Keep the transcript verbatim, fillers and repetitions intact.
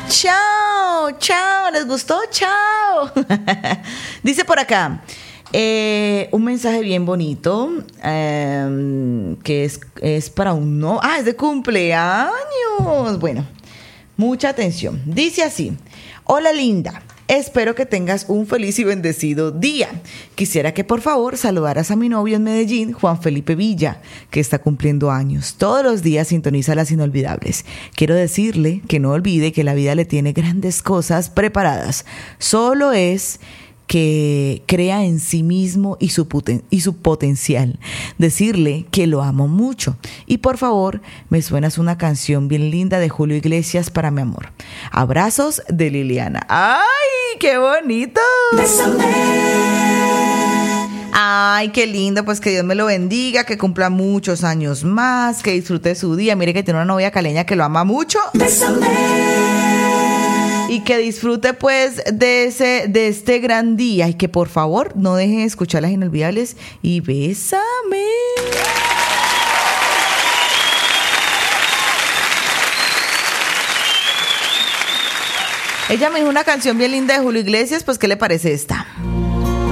Chao, chao, ¿les gustó? Chao. Dice por acá, eh, un mensaje bien bonito, eh, que es, es para un no, ah, es de cumpleaños. Bueno, mucha atención. Dice así, hola linda. Espero que tengas un feliz y bendecido día. Quisiera que por favor saludaras a mi novio en Medellín, Juan Felipe Villa, que está cumpliendo años. Todos los días sintoniza las inolvidables. Quiero decirle que no olvide que la vida le tiene grandes cosas preparadas. Solo es que crea en sí mismo y su, poten- y su potencial. Decirle que lo amo mucho. Y por favor, me suenas una canción bien linda de Julio Iglesias para mi amor. Abrazos de Liliana. ¡Ay, qué bonito! Bésame. Ay, qué lindo, pues que Dios me lo bendiga, que cumpla muchos años más, que disfrute su día. Mire que tiene una novia caleña que lo ama mucho. Bésame. Y que disfrute pues de ese, de este gran día. Y que por favor no dejen de escuchar las inolvidables y bésame. Ella me dijo una canción bien linda de Julio Iglesias, pues ¿qué le parece esta?